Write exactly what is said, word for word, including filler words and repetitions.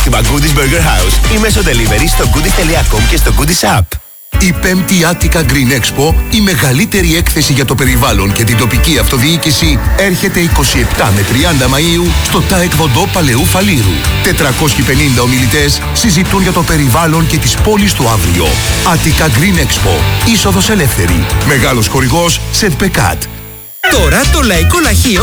επιλέξιμα Goodies Burger House ή μέσω delivery στο goodies τελεία com και στο Goodies App. Η πέμπτη Attica Green Expo, η μεγαλύτερη έκθεση για το περιβάλλον και την τοπική αυτοδιοίκηση, έρχεται εικοστή εβδόμη με τριάντα Μαΐου στο Taekwondo Παλαιού Φαλήρου. τετρακόσιοι πενήντα ομιλητές συζητούν για το περιβάλλον και τις πόλεις του αύριο. Attica Green Expo, είσοδος ελεύθερη. Μεγάλος χορηγός Σετπεκάτ. Τώρα το Λαϊκό Λαχείο